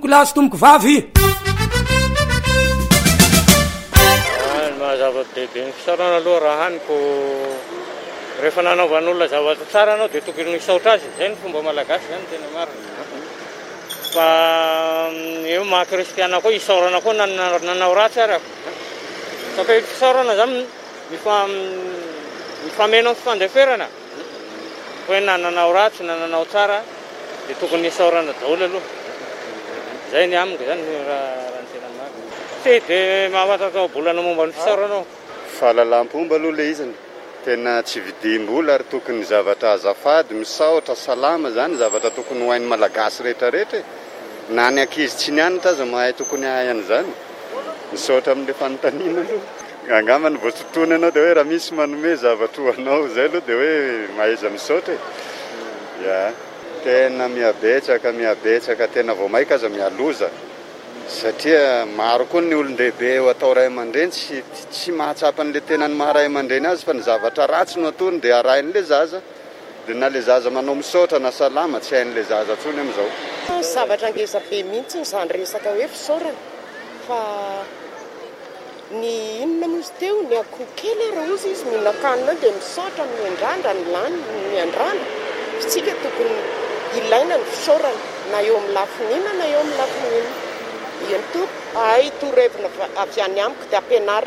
tomboko lahy sy tomboko vavy. Mahazava-dehibe ny fisaorana aloha raha haniko rehefa nanaovan'olona zavatra tsara anao dia tokony misaotra azy. Izay ny fomba malagasy zany tena marina. Fa eo maha-kristiana koa isaorana koa nanao ratsy ary saka fisaorana zany mifamenao fifandeferana. Hoe na nanao ratsy na nanao tsara dia tokony isaorana daholo aloha. Zay ny amiko zany raha ny tena marina. Tsy dia mahafantatao bolana momba ny fisaoranao. Fahalalam-pomba aloha le izany. Tena tsy vidim-bola ary tokony zavatra azafady, misaotra, salama zany zavatra tokony ho hain'ny malagasy rehetrarehetra. Na ny ankizy tsy nianatra aza mahay tokony hahay an'izany. Misaotra amin'ilay fanontaniana aloha. Angamba ny voatotoana anao dia hoe raha misy manome zavatra ho anao zay aloha dia hoe mahaiza misaotra. Ya, tena mihabetsaka tena vao maika aza mialoza. Satria maro koa ny olon-dehibe ho atao ray aman-dreny tsy mahatsapa an'ilay tena ny maharay aman-dreny azy fa ny zavatra ratsy no atony dia arahin'ilay zaza. Dia na ilay zaza manao misaotra na salama tsy hain'ilay zaza tsony amin'izao. Zavatra ngeza be mihitsy izany resaka hoe fisaorana fa ny inona mozy teo ny akoho kely raha ozy izy mihinan-kanina dia misaotra miandrandra ny lany miandrandra. Fitsika tokony ilaina ny fisaorana na eo amin'ny lafinina na eo amin'ny lafinina. Iany to revina avy any amiko dia ampianarina.